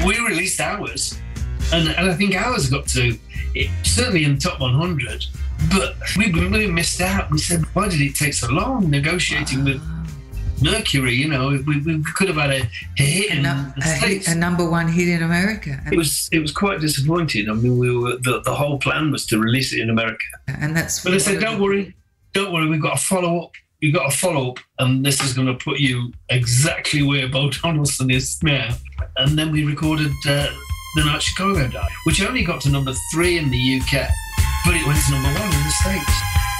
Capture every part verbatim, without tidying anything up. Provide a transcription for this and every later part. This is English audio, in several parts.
we released ours, and, and I think ours got to, it, certainly in the top one hundred, but we really missed out. We said, why did it take so long negotiating with Mercury? You know, we, we could have had a, a hit in a, the a, States. hit, a number one hit in America. It was it was quite disappointing. I mean, we were the, the whole plan was to release it in America. And that's. But they said, don't worry, don't worry, we've got a follow up. You've got a follow up, and this is going to put you exactly where Bo Donaldson is now. And then we recorded uh, The Night Chicago Died, which only got to number three in the U K, but it went to number one in the States.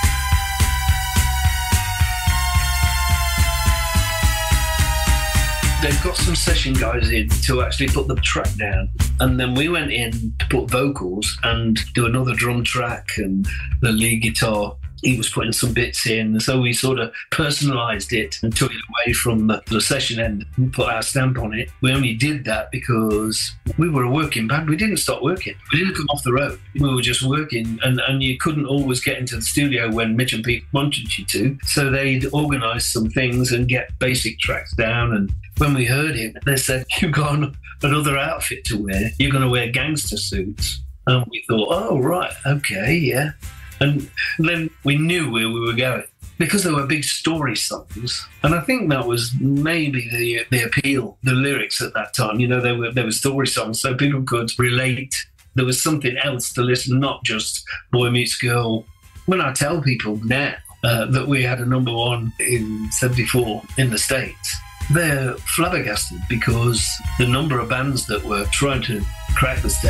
They've got some session guys in to actually put the track down. And then we went in to put vocals and do another drum track and the lead guitar. He was putting some bits in. So we sort of personalised it and took it away from the, the session end and put our stamp on it. We only did that because we were a working band. We didn't stop working. We didn't come off the road. We were just working. And, and you couldn't always get into the studio when Mitch and Pete wanted you to. So they'd organise some things and get basic tracks down. And when we heard it, they said, you've got another outfit to wear. You're going to wear gangster suits. And we thought, oh, right, okay, yeah. And then we knew where we were going because there were big story songs. And I think that was maybe the the appeal, the lyrics at that time. You know, there were, there were story songs so people could relate. There was something else to listen, not just boy meets girl. When I tell people now uh, that we had a number one in seventy-four in the States, they're flabbergasted because the number of bands that were trying to crack the stage